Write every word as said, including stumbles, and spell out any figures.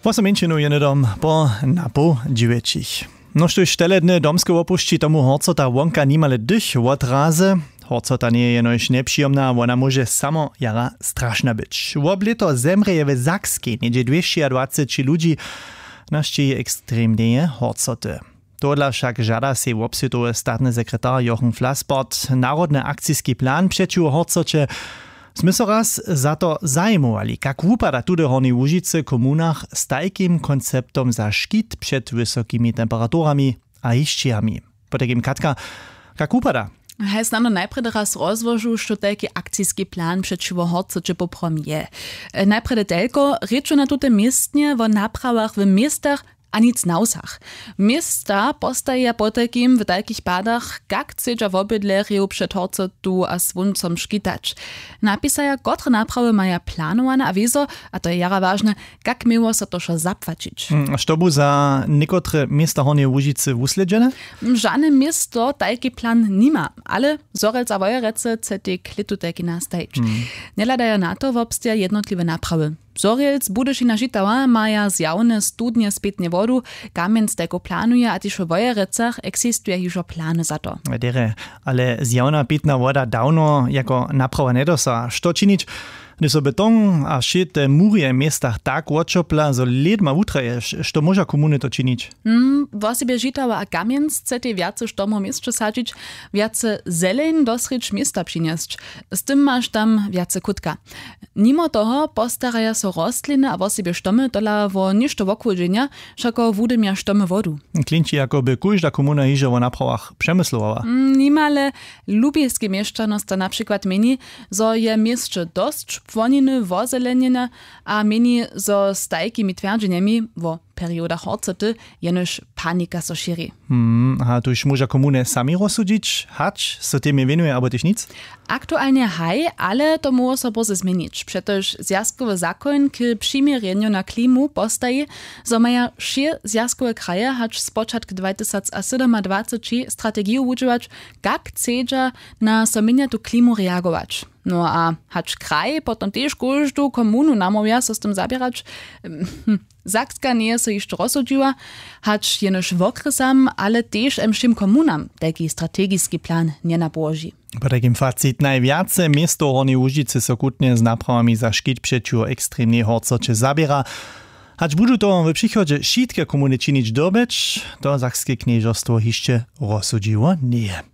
Osem jedom po napo dziewięcich. No štož teledne domske opušći tomu horcota wonka nimale dych odraze. Horcota nie je jenož nepříjemná, ona môže samo jara strašna byť. Woblito zemreje v Zakskej niedzie dwieście dwadzieścia ludzi naštějí extrémneje horcoty. Tohle však žada si obsvětuje státny sekretar Jochen Flassbart národny akcijski plan přečiu horcoče. Sme so raz za to zajmovali, kak wupada tu do Hornej Łužice komunach s tajkim konceptom za škit przed wysokimi temperaturami a hiščiami. Potekim Katka, kak wupada? Hej, znano najprede raz rozłożył, što taki akcijski plan przeciwko horcoče poprom je. Najprede telko reču na tute miestnie o naprawach w miestach a nic na usach. Miesta postaje po takim w takich padach, jak chcedza w obydlerju przed horcotu a słońcom szkitać. Napisaja, kotre naprawy maja planowane, a wieso, a to je jara ważne, jak miło se to šo zapłacić. A što bu za niekotre miesta Hornej Łužice wusledźene? Żadne miasto taki plan nima, ale Zorelc a Wojerece chce te klitu taki nastajić. Hmm. Neladaja na to wobstja jednotliwe naprawy. Zorelc, Budyšina Žitava maja zjawne studnie spětne vodu, kamienc tego planuje, a tyž v Wojerecach existuje hižo plany za to. Dere, ale zjawna pitna voda dawno jako naprawa nedosa. Što činić? Gdy so beton a šite murie w miestach tak odčopla, zo led ma utraje, što może komuny to činić? Mm, Wosibie Žitava a kamienc chcete viace štomo miestče sadzić, viace zeleň do srič miesta přiniesť. Z tym masz tam viace kutka. Mimo toho postaraja so rostliny a wosibie štomy dola vo ništo wokłódzenia, šako wudymia štomy wodu. Klinči jako by każda komuna hižo o naprawach przemyslovala. Mm, nimale lubieskie mieszczanost na przykład meni, zo je miestče dosť płoniny, wozeleniny, a meni zo z tajkimi twierdzeniami wo perioda horcoty jenož panika so širi. Hmm, a tuž môže komune sami rozsudzić, hać, so tými venuje, abo tyž nic? Aktualnie haj, ale to môže so boze zmenić. Przetoż zjazkowy zakon k přimiereniu na klimu postaji, zo maja šie zjazkowe kraje hać z początku dwa tysiące siedemnадцать strategiju używać, jak chcedza na zamieniatu klimu reagować. No a hać kraj potom też każdą komunu namawia so z tym zabierać. Zakska nie so jeszcze rozsudziła, hać jenoż w okresam, ale też emszym komunam taki strategiski plan nie naboży. Po takim facit najwiace miesto Hornej Łužice so kutnie z naprawami za škit przeciw ekstremnej horcoče zabiera. Hać budu to w przychodzie wszystkie komuny czynić dobyć, to Zakskie knieżostwo jeszcze rozsudziło nie.